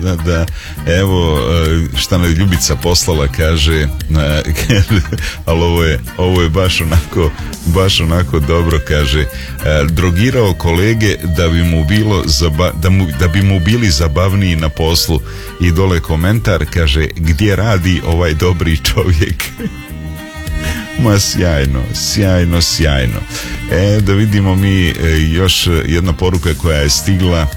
Da. Evo šta nam Ljubica poslala, kaže ali ovo je baš onako dobro, kaže drogirao kolege da bi mu bili zabavniji na poslu. I dole komentar, kaže gdje radi ovaj dobri čovjek. Ma sjajno. Da vidimo mi još jedna poruka koja je stigla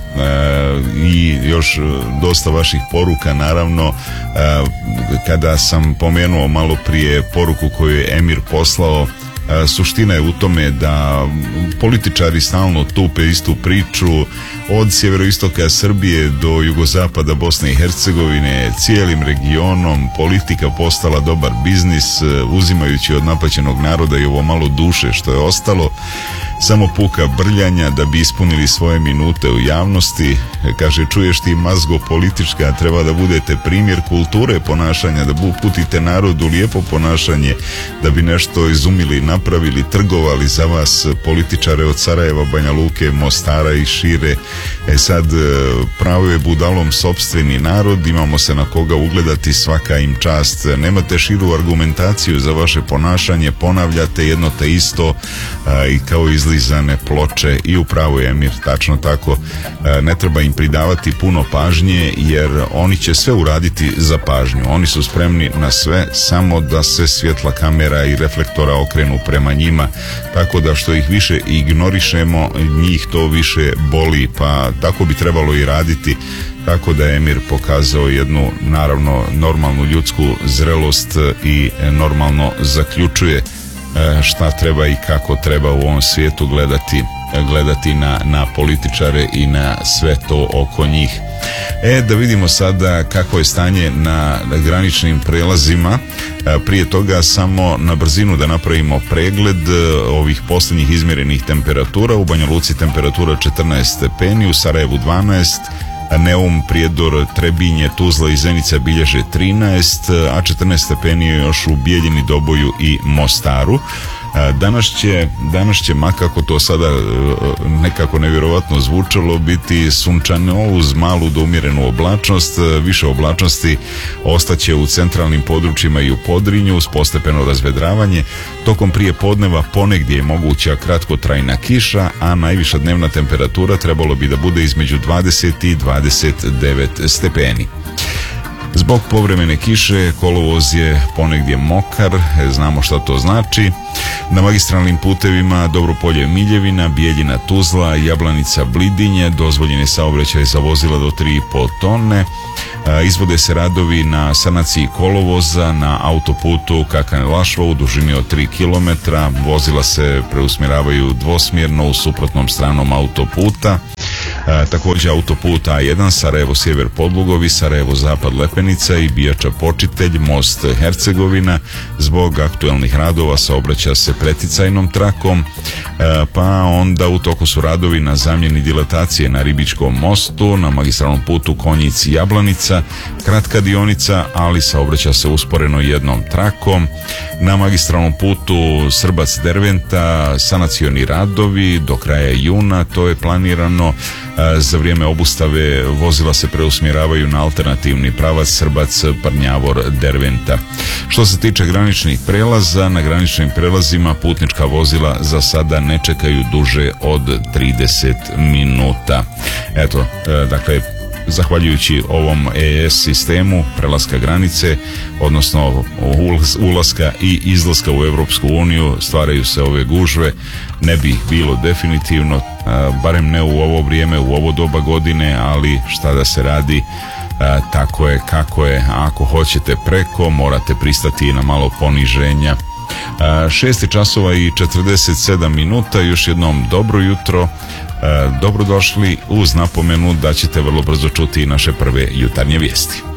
i još dosta vaših poruka, naravno. Kada sam pomenuo malo prije poruku koju je Emir poslao, suština je u tome da političari stalno tupe istu priču, od sjeveroistoka Srbije do jugozapada Bosne i Hercegovine, cijelim regionom politika postala dobar biznis, uzimajući od napaćenog naroda i ovo malo duše što je ostalo, samo puka brljanja da bi ispunili svoje minute u javnosti. Kaže, čuješ ti mazgo politička, treba da budete primjer kulture ponašanja, da uputite narodu lijepo ponašanje, da bi nešto izumili, napravili, trgovali za vas političare od Sarajeva, Banja Luke, Mostara i šire. Sad pravo je budalom sopstveni narod, imamo se na koga ugledati, svaka im čast. Nemate širu argumentaciju za vaše ponašanje, ponavljate jedno te isto i kao izlizane ploče. I upravo je Emir, tačno tako. Ne treba im pridavati puno pažnje, jer oni će sve uraditi za pažnju. Oni su spremni na sve, samo da se svjetla kamera i reflektora okrenu prema njima, tako da što ih više ignorišemo, njih to više boli, pa tako bi trebalo i raditi. Tako da je Emir pokazao jednu, naravno, normalnu ljudsku zrelost i normalno zaključuje šta treba i kako treba u ovom svijetu gledati na političare i na sve to oko njih. Da vidimo sada kako je stanje na graničnim prelazima. Prije toga samo na brzinu da napravimo pregled ovih posljednjih izmjerenih temperatura. U Banja Luci temperatura 14 stepeni, u Sarajevu 12, Neum, Prijedor, Trebinje, Tuzla i Zenica bilježe 13, a 14 stepeni još u Bijeljini, Doboju i Mostaru. Danas će, makako to sada nekako nevjerovatno zvučalo, biti sunčano uz malu do umjerenu oblačnost. Više oblačnosti ostaće u centralnim područjima i u Podrinju uz postepeno razvedravanje. Tokom prije podneva ponegdje je moguća kratkotrajna kiša, a najviša dnevna temperatura trebalo bi da bude između 20 i 29 stepeni. Zbog povremene kiše kolovoz je ponegdje mokar, znamo šta to znači. Na magistralnim putevima Dobropolje Miljevina, Bijeljina Tuzla, Jablanica Blidinje dozvoljen je saobraćaj za vozila do 3,5 tone. Izvode se radovi na sanaciji kolovoza na autoputu Kakan-Lašva u dužini od 3 km. Vozila se preusmjeravaju dvosmjerno u suprotnom stranom autoputa. Također autoput A1 Sarajevo sjever Podlugovi, Sarajevo zapad Lepenica i Bijača Počitelj, most Hercegovina. Zbog aktualnih radova saobraća se preticajnom trakom, pa onda u toku su radovi na zamjeni dilatacije na Ribičkom mostu, na magistralnom putu Konjic Jablanica, kratka dionica, ali saobraća se usporeno jednom trakom. Na magistralnom putu Srbac Derventa sanacioni radovi do kraja juna, to je planirano. Za vrijeme obustave vozila se preusmjeravaju na alternativni pravac Srbac Prnjavor Derventa. Što se tiče graničnih prelaza, na graničnim prelazima putnička vozila za sada ne čekaju duže od 30 minuta. Eto, dakle, zahvaljujući ovom EES sistemu prelaska granice, odnosno ulaska i izlaska u Europsku uniju, stvaraju se ove gužve. Ne bi ih bilo definitivno, barem ne u ovo vrijeme, u ovo doba godine, ali šta da se radi, tako je kako je. Ako hoćete preko, morate pristati i na malo poniženja. 6 časova i 47 minuta, još jednom dobro jutro, dobrodošli, uz napomenu da ćete vrlo brzo čuti naše prve jutarnje vijesti.